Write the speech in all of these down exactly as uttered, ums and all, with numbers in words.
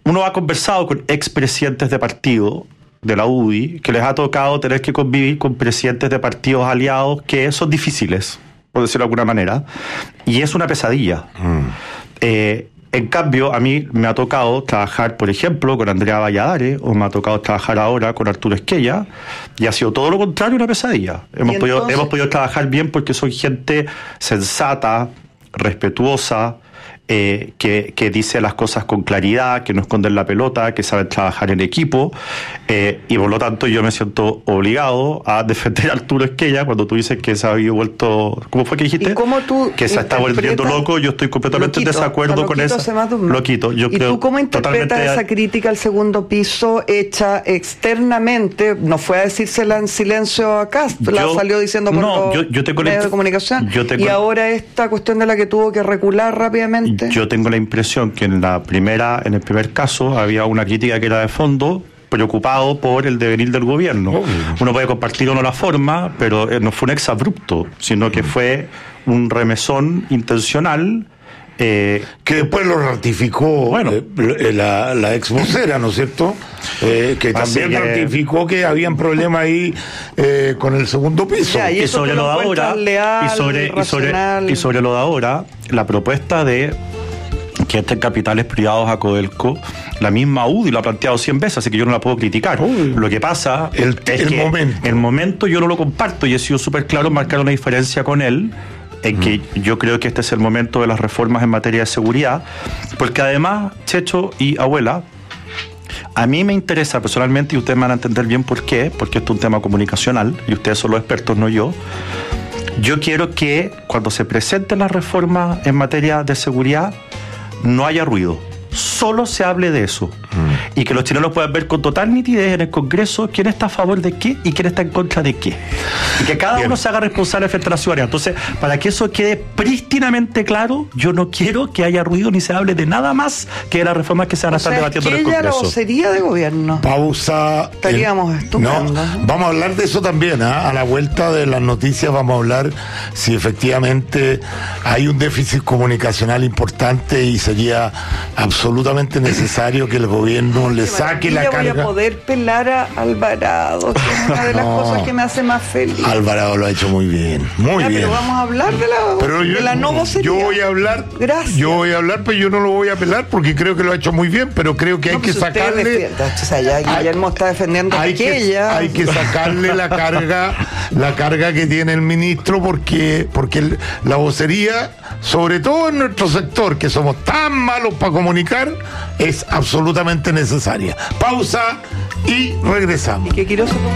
uno ha conversado con expresidentes de partido de la U D I que les ha tocado tener que convivir con presidentes de partidos aliados que son difíciles, por decirlo de alguna manera, y es una pesadilla. Mm. Eh, en cambio, a mí me ha tocado trabajar, por ejemplo, con Andrea Valladares, o me ha tocado trabajar ahora con Arturo Esquella, y ha sido todo lo contrario una pesadilla. Hemos podido, entonces... hemos podido trabajar bien porque son gente sensata, respetuosa, Eh, que, que dice las cosas con claridad, que no esconden la pelota, que saben trabajar en equipo, eh, y por lo tanto yo me siento obligado a defender a Arturo Esquella cuando tú dices que se había vuelto, ¿cómo fue que dijiste? ¿Y cómo tú que se está volviendo loco. Yo estoy completamente en desacuerdo con eso. Loquito. Yo ¿Y creo tú cómo interpretas totalmente... esa crítica al segundo piso hecha externamente? No fue a decírsela en silencio a Kast, la yo, salió diciendo por no, los yo, yo tengo medios la, de comunicación, yo tengo, y ahora esta cuestión de la que tuvo que recular rápidamente. Yo tengo la impresión que en la primera, en el primer caso había una crítica que era de fondo, preocupado por el devenir del gobierno. Oh. Uno puede compartir o no la forma, pero no fue un exabrupto, sino que fue un remesón intencional. Eh, que después lo ratificó bueno, eh, la, la ex vocera, ¿no es cierto? Eh, que también que, ratificó que habían problemas ahí eh, con el segundo piso. Ya, y, y sobre lo de ahora leal, y, sobre, y, sobre, y sobre lo de ahora, la propuesta de que estén capitales privados a Codelco, la misma U D I lo ha planteado cien veces, así que yo no la puedo criticar. Uy, lo que pasa el, es el que momento. el momento yo no lo comparto, y he sido súper claro en marcar una diferencia con él, en que yo creo que este es el momento de las reformas en materia de seguridad, porque además, Checho y Abuela, a mí me interesa personalmente, y ustedes me van a entender bien por qué, porque esto es un tema comunicacional, y ustedes son los expertos, no yo. Yo quiero que cuando se presenten las reformas en materia de seguridad, no haya ruido, solo se hable de eso. Mm. Y que los chilenos puedan ver con total nitidez en el Congreso quién está a favor de qué y quién está en contra de qué. Y que cada Bien. uno se haga responsable frente a la ciudadanía. Entonces, para que eso quede prístinamente claro, yo no quiero que haya ruido ni se hable de nada más que de las reformas que se van a estar o sea, debatiendo en el Congreso. La vocería de gobierno. Pausa. Estaríamos en... estupendos. No, vamos a hablar de eso también, ¿eh? A la vuelta de las noticias vamos a hablar si efectivamente hay un déficit comunicacional importante y sería absolutamente necesario que el gobierno le saque la carga. Voy a poder pelar a Alvarado, que es una de las no, cosas que me hace más feliz. Alvarado lo ha hecho muy bien, muy ya, bien. Pero vamos a hablar de la, pero yo, de la no vocería. Yo voy a hablar, Gracias. Yo voy a hablar, pero yo no lo voy a pelar porque creo que lo ha hecho muy bien, pero creo que no, hay pues que sacarle. Defienda, o sea, ya Guillermo está defendiendo hay aquella. Que, hay que sacarle la carga, la carga que tiene el ministro, porque, porque el, la vocería, sobre todo en nuestro sector, que somos tan malos para comunicar, es absolutamente necesaria. Pausa y regresamos. ¿Y qué quiero saber?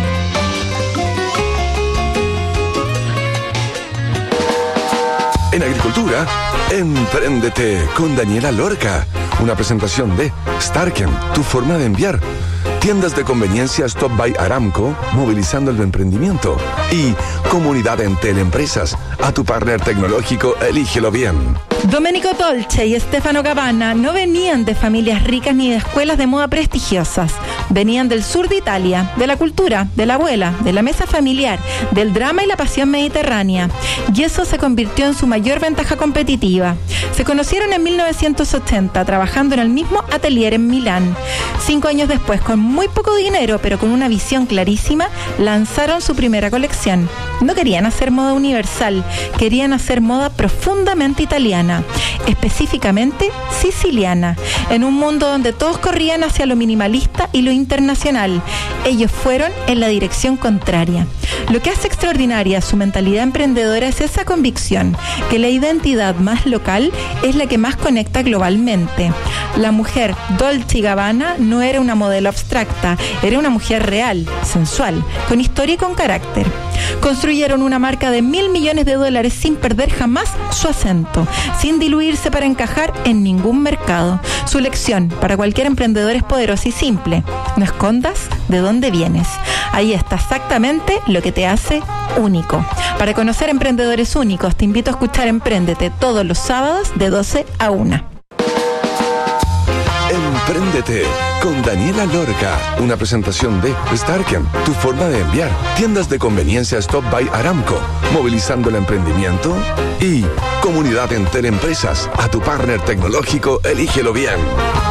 En agricultura, Empréndete con Daniela Lorca. Una presentación de Starken, tu forma de enviar. Tiendas de conveniencia Stop by Aramco, movilizando el emprendimiento. Y Comunidad Entel Empresas, a tu partner tecnológico, elígelo bien. Domenico Dolce y Stefano Gabbana no venían de familias ricas ni de escuelas de moda prestigiosas. Venían del sur de Italia, de la cultura, de la abuela, de la mesa familiar, del drama y la pasión mediterránea. Y eso se convirtió en su mayor ventaja competitiva. Se conocieron en mil novecientos ochenta, trabajando en el mismo atelier en Milán. Cinco años después, con muy poco dinero, pero con una visión clarísima, lanzaron su primera colección. No querían hacer moda universal, querían hacer moda profundamente italiana, específicamente siciliana, en un mundo donde todos corrían hacia lo minimalista y lo internacional. Ellos fueron en la dirección contraria. Lo que hace extraordinaria su mentalidad emprendedora es esa convicción que la identidad más local es la que más conecta globalmente. La mujer Dolce y Gabbana no era una modelo abstracta, era una mujer real, sensual, con historia y con carácter. Construyeron una marca de mil millones de dólares sin perder jamás su acento, sin diluirse para encajar en ningún mercado. Su lección para cualquier emprendedor es poderosa y simple: no escondas de dónde vienes. Ahí está exactamente lo que te hace único. Para conocer emprendedores únicos, te invito a escuchar Empréndete todos los sábados de doce a una. Empréndete con Daniela Lorca. Una presentación de Starken, tu forma de enviar. Tiendas de conveniencia Stop by Aramco, movilizando el emprendimiento. Y Comunidad Entel Empresas, a tu partner tecnológico, elígelo bien.